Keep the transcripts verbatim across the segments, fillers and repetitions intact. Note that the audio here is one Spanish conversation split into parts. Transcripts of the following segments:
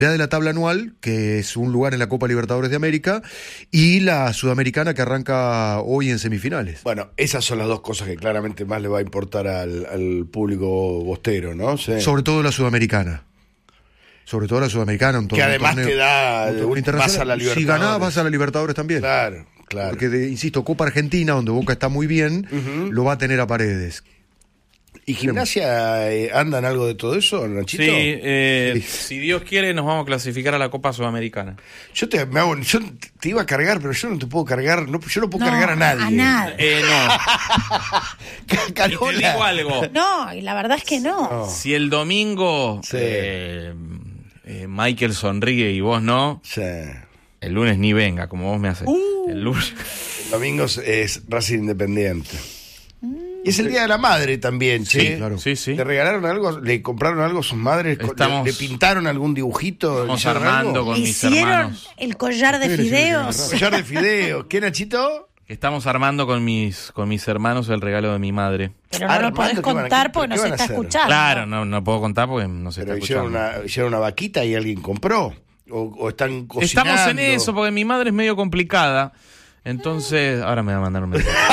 de la tabla anual, que es un lugar en la Copa Libertadores de América, y la Sudamericana, que arranca hoy en semifinales. Bueno, esas son las dos cosas que claramente más le va a importar al, al público bostero, ¿no? Sí. Sobre todo la Sudamericana. Sobre todo la Sudamericana. Un que además torneo, te da, vas a la Libertadores. Si ganás, vas a la Libertadores también. Claro, claro. Porque, de, insisto, Copa Argentina, donde Boca está muy bien, uh-huh. lo va a tener a Paredes. ¿Y Gimnasia eh, anda en algo de todo eso, Nachito? Sí, eh, sí, si Dios quiere nos vamos a clasificar a la Copa Sudamericana. Yo te, me hago, yo te iba a cargar, pero yo no te puedo cargar, no, yo no puedo no, cargar a nadie. A nadie. Eh, no. Carola. Y te digo algo. No, y la verdad es que no. no. Si el domingo sí. eh, eh, Michael sonríe y vos no, sí. el lunes ni venga, como vos me haces. Uh. El lunes. El domingo es Racing Independiente. Y es el Día de la Madre también, sí, ¿sí? Claro. Sí, sí. ¿Le regalaron algo? ¿Le compraron algo a sus madres? Estamos, ¿Le, ¿Le pintaron algún dibujito? Estamos armando con mis hermanos. ¿Hicieron el collar de fideos? ¿Collar de fideos? ¿Qué, Nachito? Estamos armando con mis con mis hermanos el regalo de mi madre. Pero no lo podés contar porque no se está escuchando. Claro, no, no puedo contar porque no se Pero está hicieron escuchando. Una, hicieron una vaquita y alguien compró. O, o están cocinando. Estamos en eso porque mi madre es medio complicada. Entonces, ahora me va a mandar un mensaje.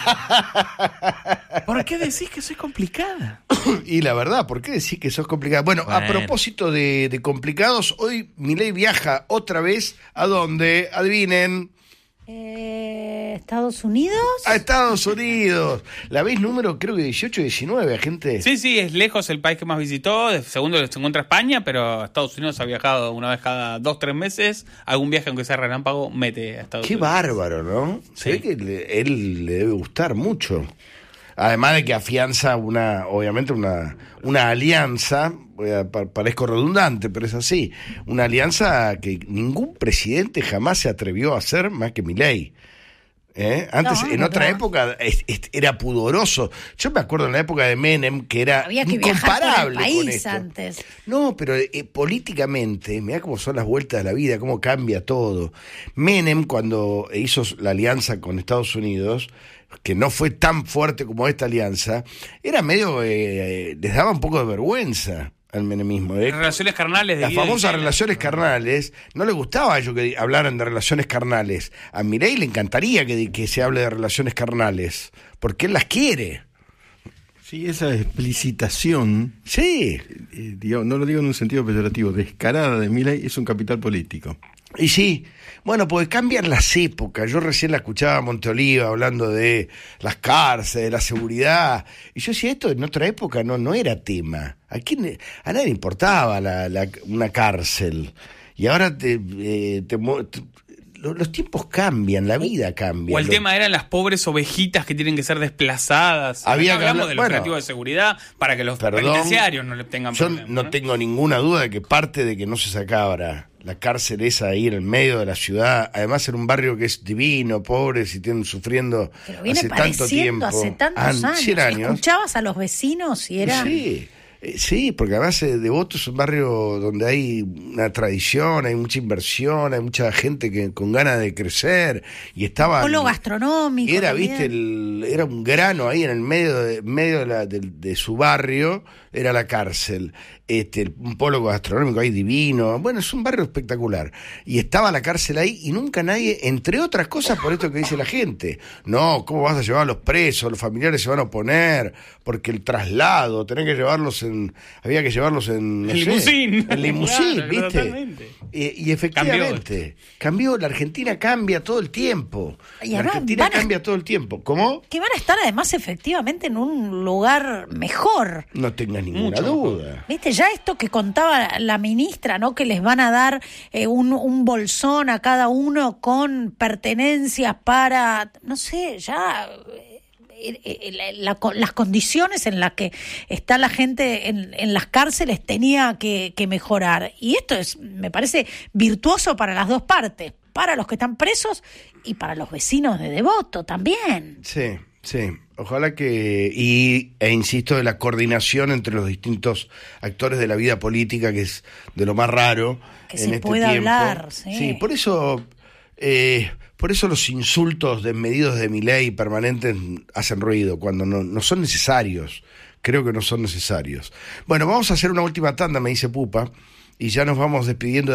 ¿Por qué decís que soy complicada? Y la verdad, ¿por qué decís que sos complicada? Bueno, bueno. a propósito de, de complicados, hoy Milei viaja otra vez. ¿A dónde? Adivinen. Eh, ¿Estados Unidos? A Estados Unidos. La vez número, creo que dieciocho, diecinueve, gente. Sí, sí, es lejos el país que más visitó. Segundo se encuentra España, pero a Estados Unidos ha viajado una vez cada dos, tres meses. Algún viaje, aunque sea relámpago, mete a Estados Qué Unidos. Qué bárbaro, ¿no? Se sí. ve que le, él le debe gustar mucho. Además de que afianza una, obviamente una, una alianza, parezco redundante, pero es así, una alianza que ningún presidente jamás se atrevió a hacer más que Milei. ¿Eh? Antes, no, en no, otra no. época, es, es, era pudoroso. Yo me acuerdo en la época de Menem que era Había que incomparable país con esto. Antes. No, pero eh, políticamente, mirá cómo son las vueltas de la vida, cómo cambia todo. Menem, cuando hizo la alianza con Estados Unidos, que no fue tan fuerte como esta alianza, era medio, eh, les daba un poco de vergüenza al menemismo. ¿eh? Relaciones carnales. De Las famosas relaciones carnales, no le gustaba a ellos que hablaran de relaciones carnales. A Milei le encantaría que, que se hable de relaciones carnales, porque él las quiere. Sí, esa explicitación, sí, eh, digo, no lo digo en un sentido peyorativo, descarada de Milei, es un capital político. Y sí, bueno, porque cambian las épocas. Yo recién la escuchaba a Monteoliva hablando de las cárceles, de la seguridad. Y yo decía, esto en otra época no, no era tema. ¿A quién, a nadie le importaba la, la, una cárcel? Y ahora te, eh, te, te, los tiempos cambian, la vida cambia. O el lo... tema eran las pobres ovejitas que tienen que ser desplazadas. Había no hablamos hablar, del bueno, operativo de seguridad para que los perdón, penitenciarios no le tengan yo problemas. Yo no, ¿no? tengo ninguna duda de que parte de que no se sacaba la cárcel esa ahí en el medio de la ciudad, además en un barrio que es divino, pobres y tienen sufriendo hace tanto tiempo. Hace tantos ah, años. años. ¿Escuchabas a los vecinos y era...? Sí. Sí, porque además Devoto es un barrio donde hay una tradición, hay mucha inversión, hay mucha gente que con ganas de crecer y estaba. Polo gastronómico. Era, también. viste, el, era un grano ahí en el medio de, medio de, la, de, de su barrio, era la cárcel. Este, un polo gastronómico ahí divino. Bueno, es un barrio espectacular. Y estaba la cárcel ahí y nunca nadie, entre otras cosas, por esto que dice la gente. No, ¿cómo vas a llevar a los presos? Los familiares se van a oponer porque el traslado, tenés que llevarlos en, había que llevarlos en, no el sé, limusín. en limusín, claro, ¿viste? Eh, y efectivamente, cambió. cambió, la Argentina cambia todo el tiempo. Y la Argentina cambia todo el tiempo. ¿Cómo? Que van a estar además efectivamente en un lugar mejor. No tengas ninguna Mucho duda. mejor. ¿Viste? Ya esto que contaba la ministra, ¿no? Que les van a dar eh, un, un bolsón a cada uno con pertenencias para, no sé, ya... Eh, eh, la, la, las condiciones en las que está la gente en, en las cárceles tenía que, que mejorar. Y esto es, me parece, virtuoso para las dos partes, para los que están presos y para los vecinos de Devoto también. Sí, sí. Ojalá que, y, e insisto, de la coordinación entre los distintos actores de la vida política, que es de lo más raro que en se este pueda tiempo. hablar, sí. Sí, por eso, eh, por eso los insultos desmedidos de Milei permanentes hacen ruido, cuando no, no son necesarios. Creo que no son necesarios. Bueno, vamos a hacer una última tanda, me dice Pupa. y ya nos vamos despidiendo